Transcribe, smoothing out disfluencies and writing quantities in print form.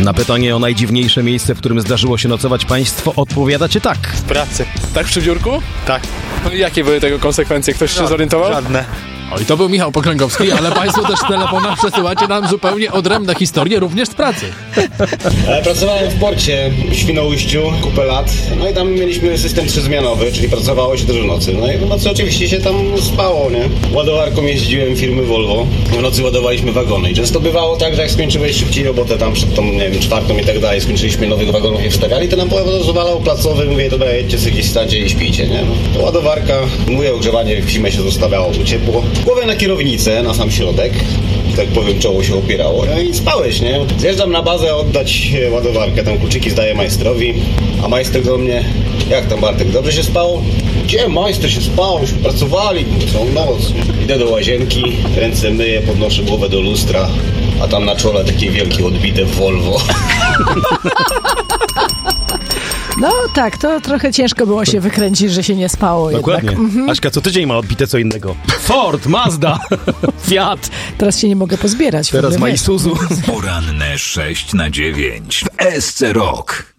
Na pytanie o najdziwniejsze miejsce, w którym zdarzyło się nocować państwo, odpowiadacie tak. W pracy. Tak przy biurku? Tak. No i jakie były tego konsekwencje? Ktoś się zorientował? Żadne. Oj, to był Michał Pokręgowski, ale państwo też w telefonach przesyłacie nam zupełnie odrębne historie, również z pracy. Pracowałem w porcie w Świnoujściu kupę lat, no i tam mieliśmy system trzyzmianowy, czyli pracowało się też w nocy. No i w nocy oczywiście się tam spało, nie? Ładowarką jeździłem firmy Volvo, w nocy ładowaliśmy wagony i często bywało tak, że jak skończyłeś szybciej robotę tam przed tą, nie wiem, 4 i tak dalej, skończyliśmy nowych wagonów nie wstawiali, to nam pozwalał placowy, mówię, dobra, jedźcie sobie gdzieś stańcie i śpijcie, nie? No, to ładowarka, mówię, ogrzewanie w zimę się zostawiało, tu ciepło. Głowę na kierownicę, na sam środek, tak powiem, czoło się opierało, no i spałeś, nie? Zjeżdżam na bazę oddać ładowarkę, tam kluczyki zdaję majstrowi, a majster do mnie, jak tam Bartek, dobrze się spało? Gdzie majster się spał, już pracowali całą noc. Idę do łazienki, ręce myję, podnoszę głowę do lustra, a tam na czole takie wielkie odbite Volvo. No tak, to trochę ciężko było się wykręcić, że się nie spało. Dokładnie. Jednak. Aśka co tydzień ma odbite co innego. Ford, Mazda, Fiat. Teraz się nie mogę pozbierać. Teraz ma Isuzu. Poranne 6 na 9 w SC Rock.